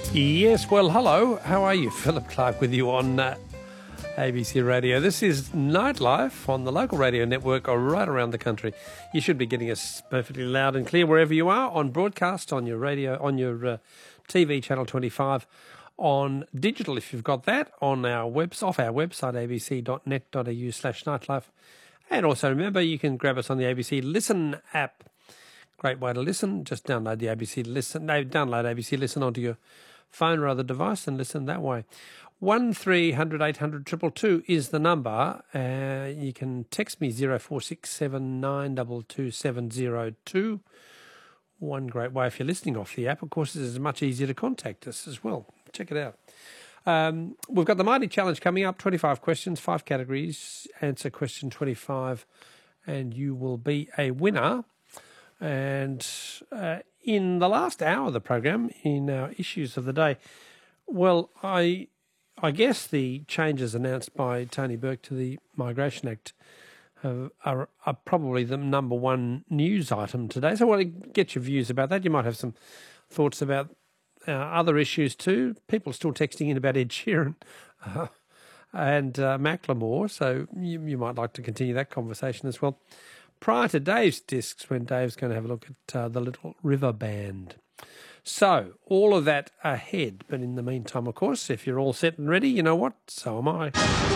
Yes, well, hello. How are you? Philip Clark with you on ABC Radio. This is Nightlife on the local radio network right around the country. You should be getting us perfectly loud and clear wherever you are, on broadcast, on your radio, on your TV, Channel 25, on digital if you've got that, on our off our website, abc.net.au/nightlife. And also remember, you can grab us on the ABC Listen app. Great way to listen. Just download the ABC Listen onto your phone or other device and listen that way. 1300 800 222 is the number. You can text me 0467 922 702. One great way if you're listening off the app. Of course, it is much easier to contact us as well. Check it out. We've got the Mighty Challenge coming up. 25 questions, 5 categories. Answer question 25 and you will be a winner. And in the last hour of the program, in our issues of the day, well, I guess the changes announced by Tony Burke to the Migration Act are probably the number one news item today. So I want to get your views about that. You might have some thoughts about other issues too. People are still texting in about Ed Sheeran and Macklemore, so you might like to continue that conversation as well. Prior to Dave's discs, when Dave's going to have a look at the Little River Band. So, all of that ahead. But in the meantime, of course, if you're all set and ready, you know what? So am I.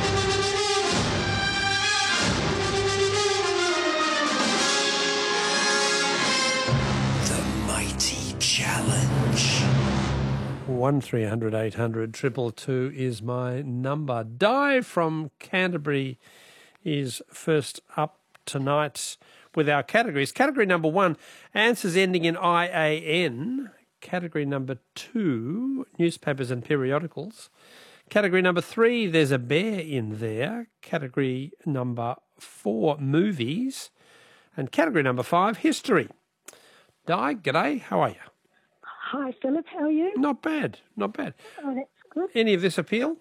The Mighty Challenge. 1300 800 222 is my number. Di from Canterbury is first up tonight with our categories. Category number 1, answers ending in IAN. Category number 2, newspapers and periodicals. Category number 3, there's a bear in there. Category number 4, movies. And category number 5, history. Di, g'day, how are you? Hi, Philip, how are you? Not bad, not bad. Oh, that's good. Any of this appeal?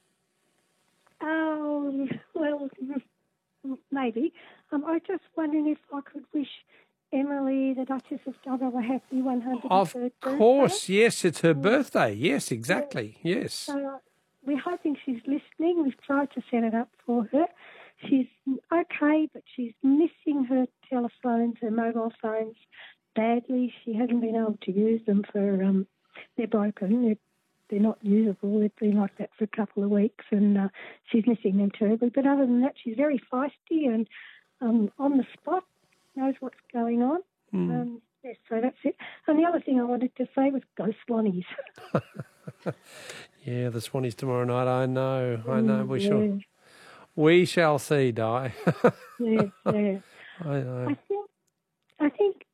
Well, maybe. I was just wondering if I could wish Emily, the Duchess of Dubbo, a happy 103rd birthday. Of course, yes, it's her birthday. Yes, exactly, yes. So we're hoping she's listening. We've tried to set it up for her. She's okay, but she's missing her telephones, her mobile phones badly. She hasn't been able to use them for, they're broken. They're not usable. They've been like that for a couple of weeks, and she's missing them terribly. But other than that, she's very feisty and on the spot, knows what's going on. Yes, so that's it. And the other thing I wanted to say was go Swannies. Yeah, the Swannies tomorrow night. I know. We shall see, Di. Yeah. I know. I think